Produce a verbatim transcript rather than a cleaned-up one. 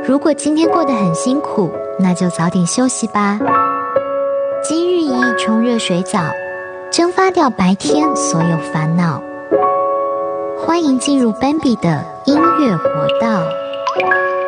如果今天过得很辛苦，那就早点休息吧。今日一冲热水澡，蒸发掉白天所有烦恼。欢迎进入 Bambi 的音乐活道。